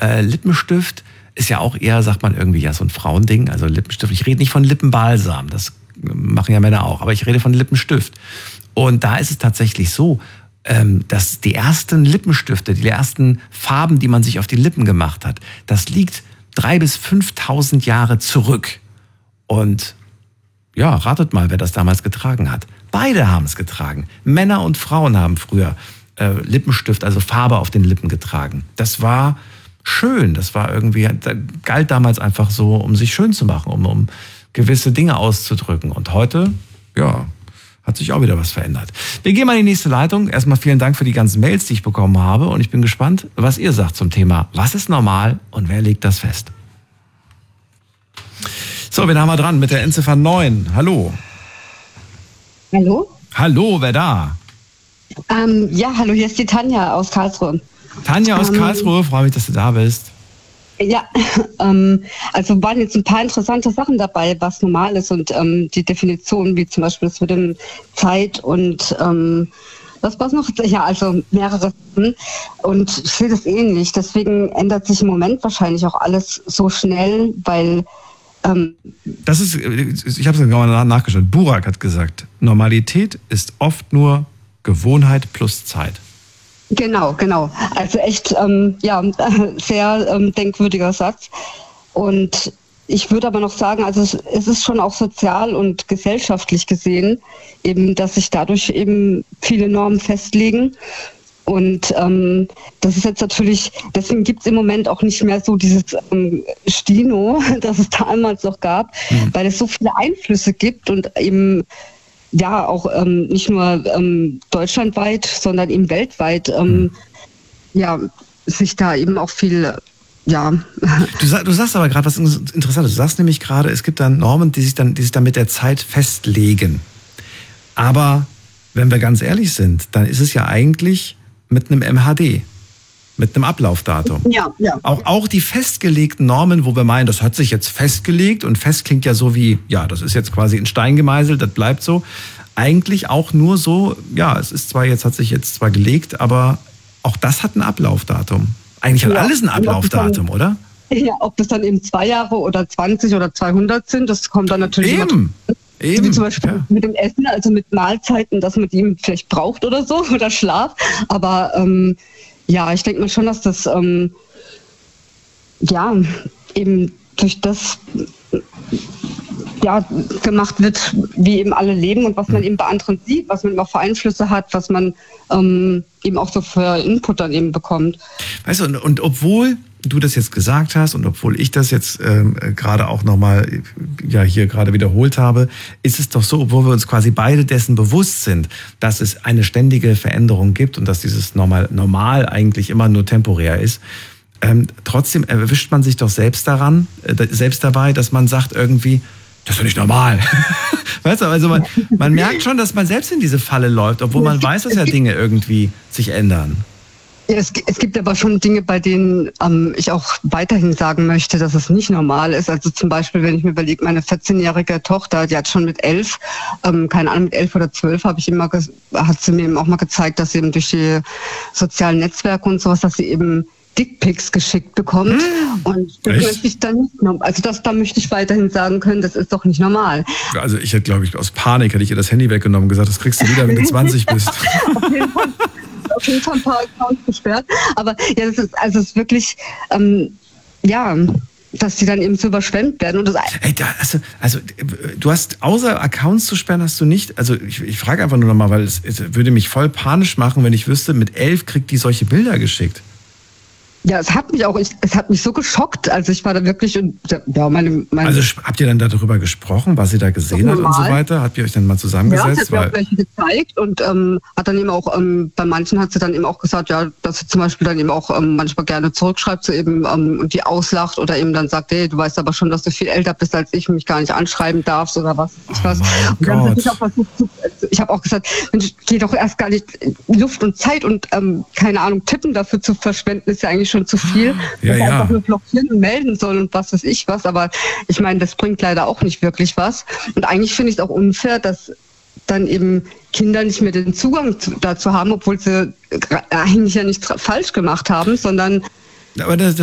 Lippenstift ist ja auch eher, sagt man irgendwie, ja, so ein Frauending. Also Lippenstift, ich rede nicht von Lippenbalsam, das machen ja Männer auch, aber ich rede von Lippenstift. Und da ist es tatsächlich so, dass die ersten Lippenstifte, die ersten Farben, die man sich auf die Lippen gemacht hat, das liegt 3.000 bis 5.000 Jahre zurück. Und ja, ratet mal, wer das damals getragen hat. Beide haben es getragen. Männer und Frauen haben früher Lippenstift, also Farbe auf den Lippen getragen. Das war schön, das war irgendwie, galt damals einfach so, um sich schön zu machen, um gewisse Dinge auszudrücken. Und heute, ja, hat sich auch wieder was verändert. Wir gehen mal in die nächste Leitung. Erstmal vielen Dank für die ganzen Mails, die ich bekommen habe. Und ich bin gespannt, was ihr sagt zum Thema, was ist normal und wer legt das fest? So, wen haben wir dran mit der Endziffer 9? Hallo. Hallo? Hallo, wer da? Ja, hallo, hier ist die Tanja aus Karlsruhe. Tanja aus Karlsruhe, freue mich, dass du da bist. Ja, also waren jetzt ein paar interessante Sachen dabei, was normal ist und die Definition, wie zum Beispiel das mit dem Zeit und was war's noch? Ja, also mehrere Sachen. Und ich sehe das ähnlich. Deswegen ändert sich im Moment wahrscheinlich auch alles so schnell, weil das ist, ich habe es gerade nachgeschaut, Burak hat gesagt, Normalität ist oft nur Gewohnheit plus Zeit. Genau. Also echt, sehr denkwürdiger Satz. Und ich würde aber noch sagen, also es ist schon auch sozial und gesellschaftlich gesehen, eben, dass sich dadurch eben viele Normen festlegen. Und das ist jetzt natürlich, deswegen gibt es im Moment auch nicht mehr so dieses Stino, das es damals noch gab, weil es so viele Einflüsse gibt und eben ja auch nicht nur deutschlandweit, sondern eben weltweit sich da eben auch viel Du sagst aber gerade was Interessantes. Du sagst nämlich gerade, es gibt dann Normen, die sich dann mit der Zeit festlegen. Aber wenn wir ganz ehrlich sind, dann ist es ja eigentlich mit einem MHD, mit einem Ablaufdatum. Ja. Auch die festgelegten Normen, wo wir meinen, das hat sich jetzt festgelegt und fest klingt ja so wie, ja, das ist jetzt quasi in Stein gemeißelt, das bleibt so. Eigentlich auch nur so, ja, es ist zwar jetzt, hat sich jetzt zwar gelegt, aber auch das hat ein Ablaufdatum. Eigentlich hat alles ein Ablaufdatum, oder? Ja, ob das dann eben 2 Jahre oder 20 oder 200 sind, das kommt dann natürlich Eben. Wie zum Beispiel mit dem Essen, also mit Mahlzeiten, dass man die vielleicht braucht oder so, oder Schlaf. Aber ich denke mal schon, dass das eben durch das gemacht wird, wie eben alle leben und was man eben bei anderen sieht, was man auch für Einflüsse hat, was man eben auch so für Input dann eben bekommt. Weißt du, und obwohl du das jetzt gesagt hast und obwohl ich das jetzt gerade auch nochmal hier gerade wiederholt habe, ist es doch so, obwohl wir uns quasi beide dessen bewusst sind, dass es eine ständige Veränderung gibt und dass dieses Normal eigentlich immer nur temporär ist, trotzdem erwischt man sich doch selbst dabei, dass man sagt irgendwie, das ist doch nicht normal. Weißt du, also man merkt schon, dass man selbst in diese Falle läuft, obwohl man weiß, dass ja Dinge irgendwie sich ändern. Ja, es gibt aber schon Dinge, bei denen ich auch weiterhin sagen möchte, dass es nicht normal ist. Also zum Beispiel, wenn ich mir überlege, meine 14-jährige Tochter, die hat schon mit 11, keine Ahnung, mit 11 oder 12 hat sie mir eben auch mal gezeigt, dass sie eben durch die sozialen Netzwerke und sowas, dass sie eben Dickpics geschickt bekommt. Und das möchte ich dann nicht, also da möchte ich weiterhin sagen können, das ist doch nicht normal. Also ich hätte, glaube ich, aus Panik hätte ich ihr das Handy weggenommen und gesagt, das kriegst du wieder, wenn du 20 bist. Auf jeden Fall ein paar Accounts gesperrt. Aber ja, das ist es ist wirklich, dass die dann eben so überschwemmt werden. Und also du hast, außer Accounts zu sperren, hast du nicht, also ich frage einfach nur nochmal, weil es würde mich voll panisch machen, wenn ich wüsste, mit 11 kriegt die solche Bilder geschickt. Ja, es hat mich so geschockt. Also ich war da wirklich Also habt ihr dann darüber gesprochen, was sie da gesehen hat und so weiter? Habt ihr euch dann mal zusammengesetzt? Ja, sie hat mir auch welche gezeigt und hat dann eben auch, bei manchen hat sie dann eben auch gesagt, ja, dass sie zum Beispiel dann eben auch manchmal gerne zurückschreibt, so eben und die auslacht oder eben dann sagt, hey, du weißt aber schon, dass du viel älter bist als ich und mich gar nicht anschreiben darfst oder was. Und dann habe ich auch versucht, ich habe auch gesagt, Mensch, geh doch erst gar nicht Luft und Zeit und keine Ahnung, Tippen dafür zu verschwenden, ist ja eigentlich schon zu viel. Ja, ja. Einfach nur blockieren und melden soll und was weiß ich was. Aber ich meine, das bringt leider auch nicht wirklich was. Und eigentlich finde ich es auch unfair, dass dann eben Kinder nicht mehr den Zugang dazu haben, obwohl sie eigentlich ja nichts falsch gemacht haben, sondern aber